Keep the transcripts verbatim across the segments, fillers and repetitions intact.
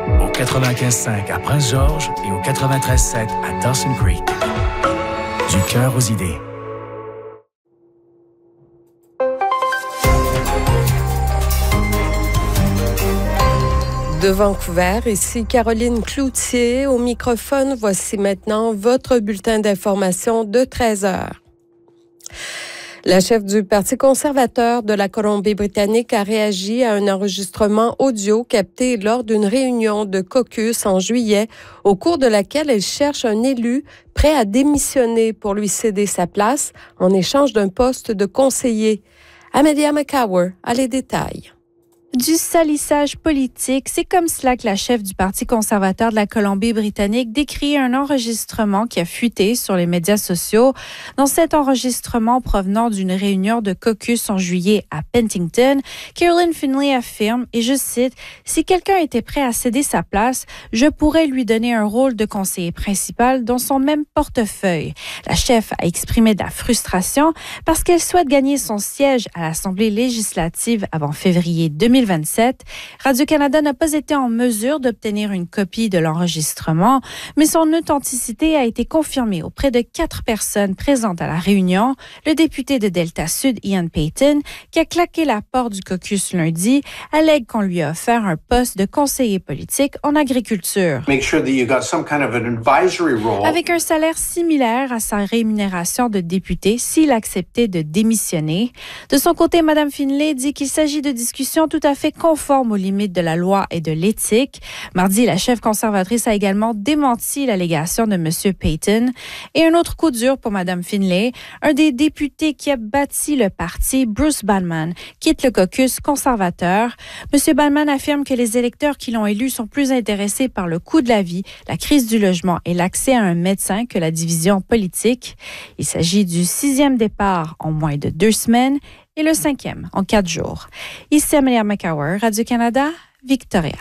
au quatre-vingt-quinze cinq à Prince-Georges et au quatre-vingt-treize sept à Dawson Creek. Du cœur aux idées. De Vancouver, ici Caroline Cloutier au microphone. Voici maintenant votre bulletin d'information de treize heures. La chef du Parti conservateur de la Colombie-Britannique a réagi à un enregistrement audio capté lors d'une réunion de caucus en juillet, au cours de laquelle elle cherche un élu prêt à démissionner pour lui céder sa place en échange d'un poste de conseiller. Amelia McCower a les détails. Du salissage politique, c'est comme cela que la chef du Parti conservateur de la Colombie-Britannique décrit un enregistrement qui a fuité sur les médias sociaux. Dans cet enregistrement provenant d'une réunion de caucus en juillet à Penticton, Caroline Finlay affirme, et je cite, « Si quelqu'un était prêt à céder sa place, je pourrais lui donner un rôle de conseiller principal dans son même portefeuille. » La chef a exprimé de la frustration parce qu'elle souhaite gagner son siège à l'Assemblée législative avant février deux mille vingt-sept. Radio-Canada n'a pas été en mesure d'obtenir une copie de l'enregistrement, mais son authenticité a été confirmée auprès de quatre personnes présentes à la réunion. Le député de Delta Sud, Ian Payton, qui a claqué la porte du caucus lundi, allègue qu'on lui a offert un poste de conseiller politique en agriculture. Make sure that you got some kind of an advisory role. Avec un salaire similaire à sa rémunération de député s'il acceptait de démissionner. De son côté, Mme Finlay dit qu'il s'agit de discussions tout à fait conformes aux limites de la loi et de l'éthique. Mardi, la chef conservatrice a également démenti l'allégation de M. Payton. Et un autre coup dur pour Mme Finlay, un des députés qui a bâti le parti, Bruce Banman, quitte le caucus conservateur. M. Banman affirme que les électeurs qui l'ont élu sont plus intéressés par le coût de la vie, la crise du logement et l'accès à un médecin que la division politique. Il s'agit du sixième départ en moins de deux semaines et le cinquième en quatre jours. Ici Amelia McCower, Radio-Canada, Victoria.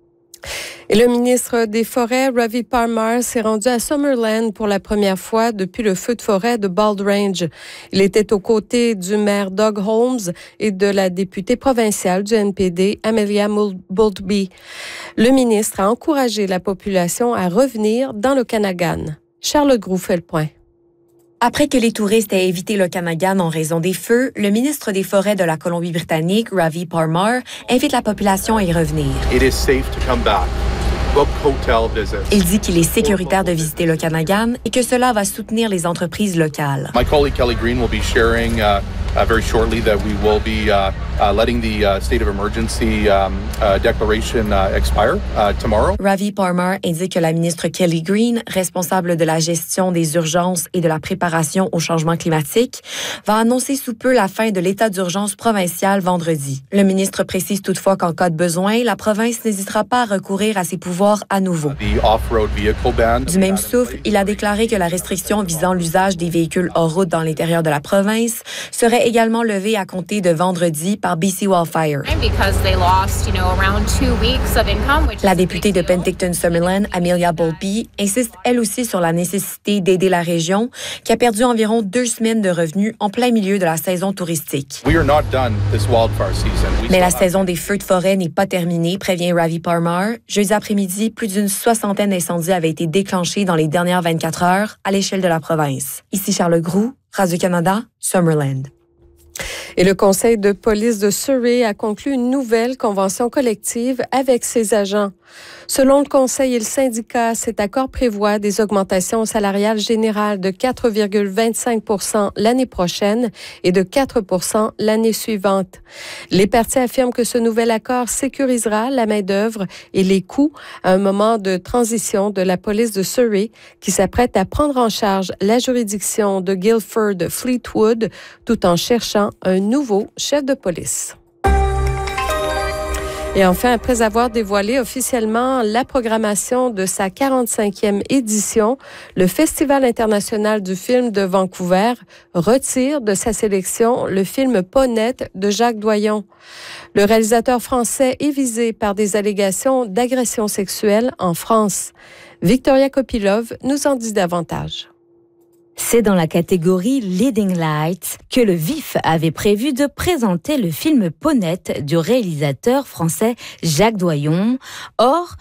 Et le ministre des Forêts, Ravi Parmar, s'est rendu à Summerland pour la première fois depuis le feu de forêt de Bald Range. Il était aux côtés du maire Doug Holmes et de la députée provinciale du N P D, Amelia Boultby. Le ministre a encouragé la population à revenir dans l'Okanagan. Charlotte Groux fait le point. Après que les touristes aient évité l'Okanagan en raison des feux, le ministre des Forêts de la Colombie-Britannique, Ravi Parmar, invite la population à y revenir. It is safe to come back. Book hotel visits. Il dit qu'il est sécuritaire de visiter l'Okanagan et que cela va soutenir les entreprises locales. My colleague Kelly Green will be sharing uh, uh, very shortly that we will be uh, uh, letting the uh, state of emergency um, uh, declaration uh, expire uh, tomorrow. Ravi Parmar indique que la ministre Kelly Green, responsable de la gestion des urgences et de la préparation au changement climatique, va annoncer sous peu la fin de l'état d'urgence provincial vendredi. Le ministre précise toutefois qu'en cas de besoin, la province n'hésitera pas à recourir à ses pouvoirs à nouveau. Du même souffle, il a déclaré que la restriction visant l'usage des véhicules hors route dans l'intérieur de la province serait également levée à compter de vendredi par B C Wildfire. La députée de Penticton-Summerland, Amelia Boultby, insiste elle aussi sur la nécessité d'aider la région qui a perdu environ deux semaines de revenus en plein milieu de la saison touristique. Mais la saison des feux de forêt n'est pas terminée, prévient Ravi Parmar. Jeudi après-midi, plus d'une soixantaine d'incendies avaient été déclenchés dans les dernières vingt-quatre heures à l'échelle de la province. Ici Charles Groux, Radio-Canada, Summerland. Et le conseil de police de Surrey a conclu une nouvelle convention collective avec ses agents. Selon le conseil et le syndicat, cet accord prévoit des augmentations salariales générales de quatre virgule vingt-cinq pour cent l'année prochaine et de quatre pour cent l'année suivante. Les partis affirment que ce nouvel accord sécurisera la main-d'œuvre et les coûts à un moment de transition de la police de Surrey qui s'apprête à prendre en charge la juridiction de Guildford-Fleetwood tout en cherchant un nouveau chef de police. Et enfin, après avoir dévoilé officiellement la programmation de sa quarante-cinquième édition, le Festival international du film de Vancouver retire de sa sélection le film Paunette de Jacques Doyon. Le réalisateur français est visé par des allégations d'agression sexuelle en France. Victoria Kopilov nous en dit davantage. C'est dans la catégorie Leading Lights que le V I F avait prévu de présenter le film Paunette du réalisateur français Jacques Doyon. Or,